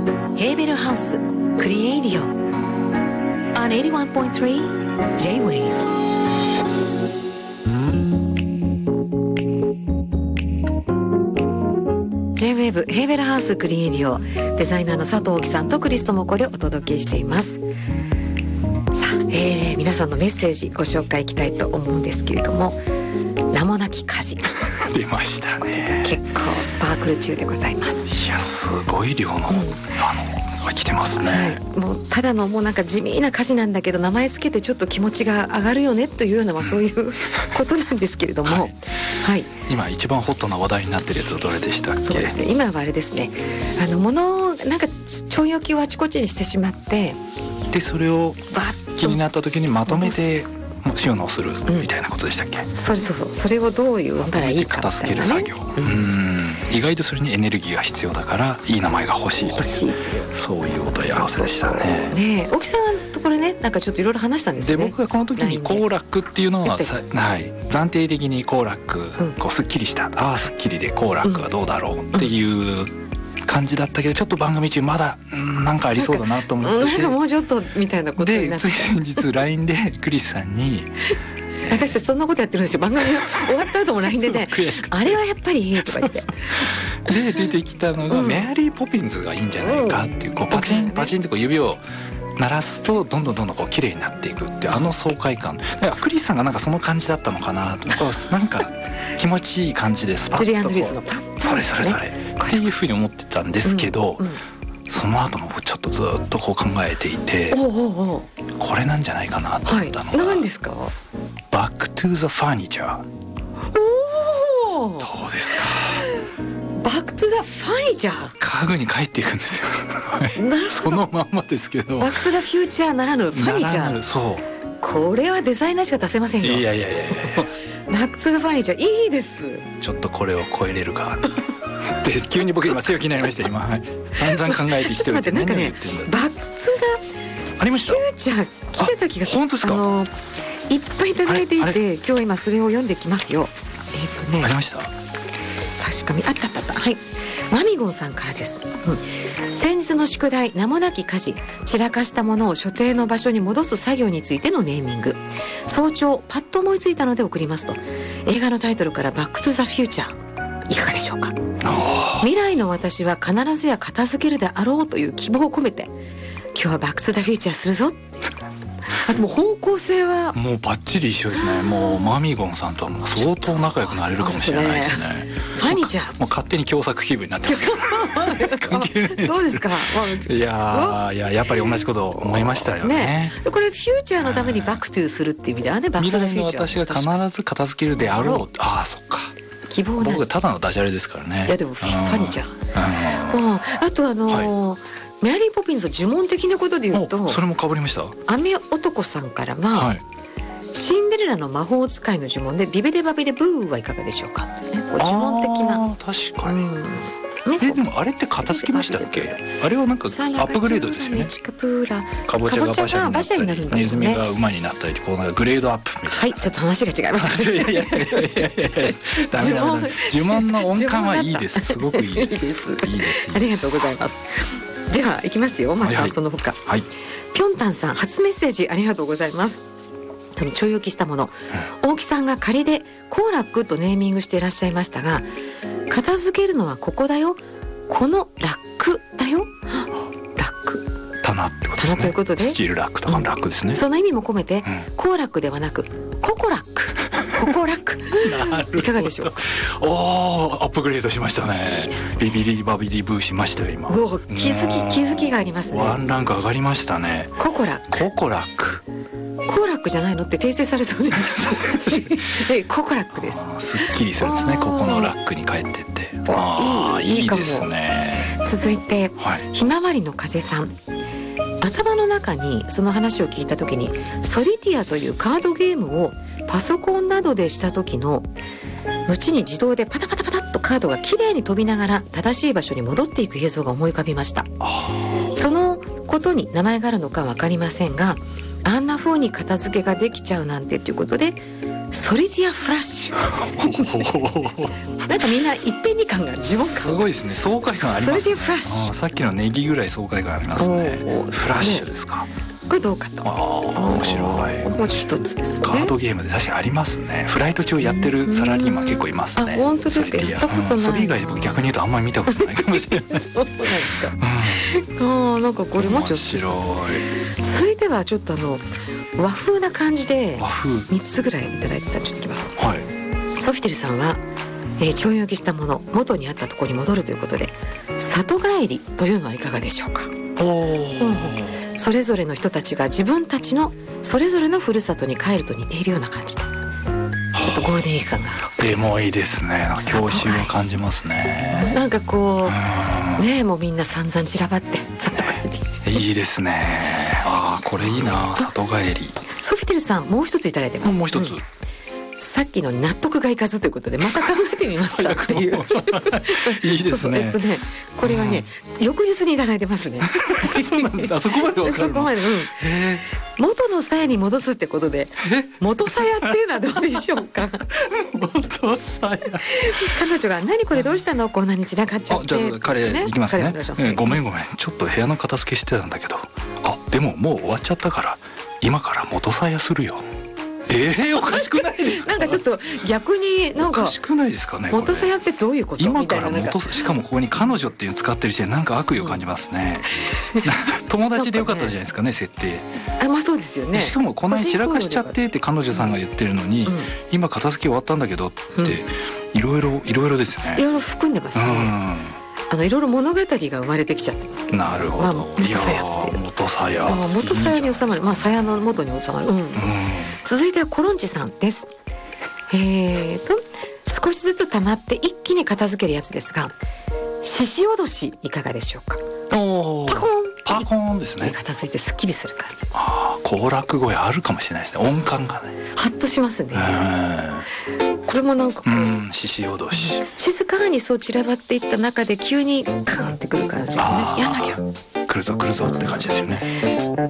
ヘーベルハウスクリエイディオ on 81.3 J-Wave。J-Wave ヘーベルハウスクリエイディオ、デザイナーの佐藤貴さんとクリストモコでお届けしています。さあ、皆さんのメッセージご紹介いきたいと思うんですけれども、名もなき火事出ましたね。 結構スパークル中でございます。 いや、すごい量の、来てますね、 はい、もうただのもうなんか地味な火事なんだけど、名前つけてちょっと気持ちが上がるよねというような、そういうことなんですけれども、はいはい、 今一番ホットな話題になってるやつはどれでしたっけ？ そうですね、今はあれですね、物をなんかちょい置きをあちこちにしてしまって、 でそれを気になった時にまとめて収納するみたいなことでしたっけ？ それをどういうたらいいかみたいなね、 片付ける作業、意外とそれにエネルギーが必要だからいい名前が欲しい、そういうお問い合わせでしたね。 ね、大木さんのところね、なんかちょっといろいろ話したんですよね。 で僕がこの時にコーラックっていうのは、はい、暫定的にコーラック、こうすっきりした、すっきりでコーラックはどうだろうっていう感じだったけど、ちょっと番組中まだなんかありそうだなと思ってて、 なんかもうちょっとみたいなことになって、 で先日 LINE でクリスさんに私たちそんなことやってるんですよ、番組終わった後も LINE でねあれはやっぱりとか言ってで出てきたのが、メアリー・ポピンズがいいんじゃないかっていう、こうパチンパチンってこう指を鳴らすとどんどんこう綺麗になっていくっていう爽快感、だからクリスさんがなんかその感じだったのかなと、なんか気持ちいい感じでスパッとこう、ジュリアン・ルイスのパッ、それっていうふうに思ってたんですけど、その後もちょっとずっとこう考えていて、これなんじゃないかなと思ったのが、 何ですか？ バックトゥーザファニチャー。どうですか？ バックトゥザファニチャー、 家具に帰っていくんですよなるほど、 そのまんまですけど、 バックトゥザフューチャーならぬファニチャー、 そう、 これはデザイナーしか出せませんよ。 いやバックトゥザファニチャーいいです。 ちょっとこれを超えれるかで急に僕今強気になりました。今散々考えてきておいて、 なんかね、バックトゥザありました、 フューチャー来てた気がする。 本当ですか？ いっぱいいただいていて、今日今それを読んできますよ。 ありました、 確かにあった。はい、マミゴンさんからです、先日の宿題、名もなき家事、散らかしたものを所定の場所に戻す作業についてのネーミング、早朝パッと思いついたので送りますと。映画のタイトルからバックトゥザフューチャー、いかがでしょうか？未来の私は必ずや片付けるであろうという希望を込めて、今日はバックトゥザフューチャーするぞ。あともう方向性はもうバッチリ一緒ですね。もうマミゴンさんとはもう相当仲良くなれるかもしれないですね。 ファニチャーもう勝手に共作気分になってます関係ないです。 どうですか？ いややっぱり同じこと思いましたよね。 これフューチャーのためにバックトゥーするっていう意味ではね、バックトゥザフューチャー、 未来の私が必ず片付けるであろう。そっか、 希望なんです。 僕はただのダジャレですからね。 いやでもファニチャー、あとメアリー・ポピンズの呪文的なことで言うと、 それも被りました。 雨男さんからは、シンデレラの魔法使いの呪文でビベデバビデブーはいかがでしょうか、これ呪文的な。 確かに、でもあれって片付きましたっけ？あれはなんかアップグレードですよね。かぼちゃが馬車になったり、ネズミが馬になったり、こうなんかグレードアップみたいな。 はい、ちょっと話が違いますね。 いやダメ呪文の音感はいいです。すごくいいです。いいです。 ありがとうございます。ではいきますよ。またその他、ぴょんたんさん、初メッセージありがとうございます。ちょい置きしたもの、大木さんが仮でコーラックとネーミングしていらっしゃいましたが、片付けるのはここだよ、このラックだよ。ラック、 棚ってことですね。 棚ということでスチールラックとかのラックですね。 その意味も込めて、コーラックではなくココラック、ココラックいかがでしょうか？ アップグレードしましたね。ビビリバビリブーしましたよ今。 気づきがありますね。 ワンランク上がりましたね。 ココラック、 ココラック、 コーラックじゃないのって訂正されそうですけどココラックです。 すっきりするんですね。ここのラックに帰ってって、いいですね。 続いて、ひまわりの風さん、頭の中にその話を聞いた時に、ソリティアというカードゲームをパソコンなどでした時の後に自動でパタパタパタっとカードがきれいに飛びながら正しい場所に戻っていく映像が思い浮かびました。そのことに名前があるのか分かりませんが、あんな風に片付けができちゃうなんてということで、 ソリティアフラッシュなんかみんな一遍に感が自分感すごいですね。爽快感ありますね。 ソリティアフラッシュ、 さっきのネギぐらい爽快感ありますね。フラッシュですか。 これどうかと。 面白い。 もう一つですね。 カードゲームで確かにありますね。フライト中やってるサラリーマン結構いますね。 本当ですか。やったことない。 それ以外で僕逆に言うとあんまり見たことないかもしれない。 そうなんですか。なんかこれもちょっと面白い。続いてはちょっと和風な感じで3つぐらいいただいてたらちょっといきます。 はい。 ソフィテルさんは、ちょい読みしたもの元にあったところに戻るということで、里帰りというのはいかがでしょうか。それぞれの人たちが自分たちのそれぞれのふるさとに帰ると似ているような感じで、ちょっとゴールデンウィーク感がでもいいですね。郷愁を感じますね。 なんかこうね、もうみんな散々散らばって里帰りいいですね。これいいな。里帰り。 ソフィテルさんもう一ついただいてます。 もう一つ、 さっきの納得がいかずということでまた考えてみましたっていういいですね。 これはね、翌日にいただいてますね。 そうなんです。そこまで分かるの。 そこまで、元の鞘に戻すってことで、元鞘っていうのはどうでしょうか。 元鞘。 彼女が何これどうしたの、こんなに散らかっちゃって。 じゃあ彼いきますね。ごめんちょっと部屋の片付けしてたんだけど、でももう終わっちゃったから今から元鞘するよ。おかしくないですか。 なんかちょっと逆になんかおかしくないですかね。 元鞘ってどういうこと。 今からしかもここに彼女っていうの使ってる時点でなんか悪意を感じますね。友達でよかったじゃないですかね、設定。 まあそうですよね。 しかもこんなに散らかしちゃってって彼女さんが言ってるのに、今片付け終わったんだけどっていろいろですよね。 いろいろ含んでますね。いろいろ物語が生まれてきちゃってます。 なるほど。元鞘っていう元鞘に収まる、鞘の元に収まる。続いてはコロンチさんです。少しずつ溜まって一気に片付けるやつですが、獅子おどしいかがでしょうか。 パコンですね。 片付いてすっきりする感じ。 行楽声あるかもしれないですね。音感がね。 ハッとしますね。これもなんかこう獅子おどし。 静かにそう散らばっていった中で急にカーンってくる感じがね。やんなきゃ。 来るぞって感じですよね。